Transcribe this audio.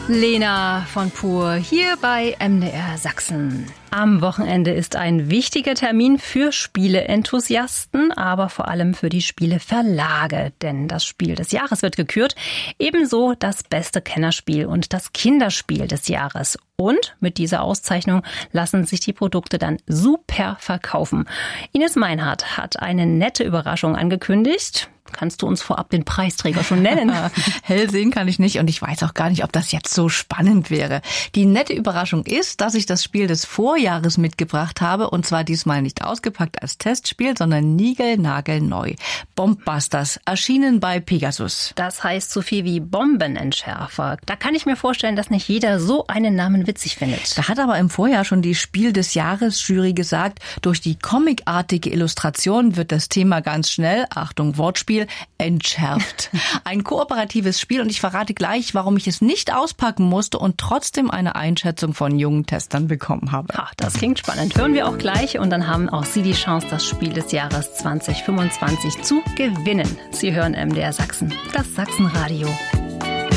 Lena von Pur hier bei MDR Sachsen. Am Wochenende ist ein wichtiger Termin für Spieleenthusiasten, aber vor allem für die Spieleverlage. Denn das Spiel des Jahres wird gekürt, ebenso das beste Kennerspiel und das Kinderspiel des Jahres. Und mit dieser Auszeichnung lassen sich die Produkte dann super verkaufen. Ines Meinhardt hat eine nette Überraschung angekündigt. Kannst du uns vorab den Preisträger schon nennen? Hell sehen kann ich nicht und ich weiß auch gar nicht, ob das jetzt so spannend wäre. Die nette Überraschung ist, dass ich das Spiel des Vorjahres mitgebracht habe und zwar diesmal nicht ausgepackt als Testspiel, sondern niegelnagelneu. Bombbusters, erschienen bei Pegasus. Das heißt so viel wie Bombenentschärfer. Da kann ich mir vorstellen, dass nicht jeder so einen Namen witzig findet. Da hat aber im Vorjahr schon die Spiel des Jahres Jury gesagt, durch die comicartige Illustration wird das Thema ganz schnell, Achtung Wortspiel, entschärft. Ein kooperatives Spiel und ich verrate gleich, warum ich es nicht auspacken musste und trotzdem eine Einschätzung von jungen Testern bekommen habe. Ach, das klingt spannend. Hören wir auch gleich und dann haben auch Sie die Chance, das Spiel des Jahres 2025 zu gewinnen. Sie hören MDR Sachsen, das Sachsenradio.